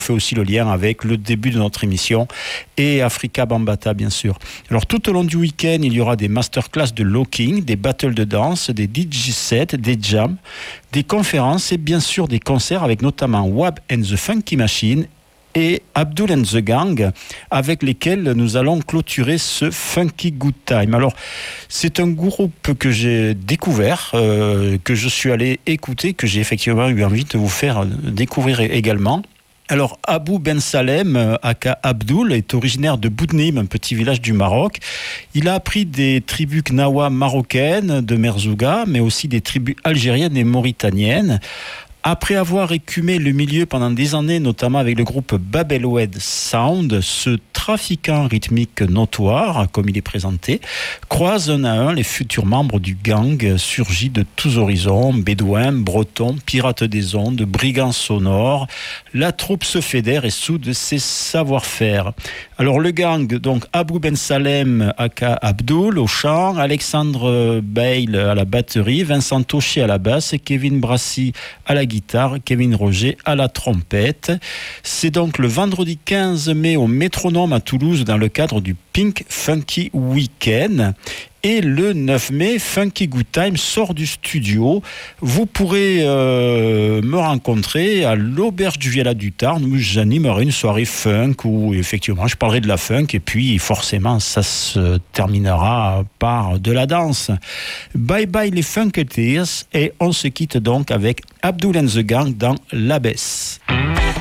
fait aussi le lien avec le début de notre émission et Africa Bambaataa, bien sûr. Alors, tout au long du week-end, il y aura des masterclass de locking, des battles de danse, des DJ sets, des jams, des conférences et bien sûr des concerts avec notamment Wab and the Funky Machine et Abdul and the Gang, avec lesquels nous allons clôturer ce Funky Good Time. Alors, c'est un groupe que j'ai découvert, que je suis allé écouter, que j'ai effectivement eu envie de vous faire découvrir également. Alors, Abou Ben Salem, aka Abdul, est originaire de Boudnim, un petit village du Maroc. Il a appris des tribus knawa marocaines de Merzouga, mais aussi des tribus algériennes et mauritaniennes. Après avoir écumé le milieu pendant des années, notamment avec le groupe Babelwed Sound, ce trafiquant rythmique notoire, comme il est présenté, croise un à un les futurs membres du gang surgis de tous horizons, bédouins, bretons, pirates des ondes, brigands sonores. La troupe se fédère et soude ses savoir-faire. Alors le gang, donc Abou Ben Salem, aka Abdul, au chant, Alexandre Bail à la batterie, Vincent Toché à la basse et Kevin Brassy à la guitare, Kevin Roger à la trompette. C'est donc le vendredi 15 mai au Métronome à Toulouse dans le cadre du Pink Funky Weekend. Et le 9 mai, Funky Good Time sort du studio. Vous pourrez me rencontrer à l'Auberge du Viala du Tarn où j'animerai une soirée funk où effectivement je parlerai de la funk et puis forcément ça se terminera par de la danse. Bye bye les Funketeers et on se quitte donc avec Abdul and the Gang dans l'Abbesse.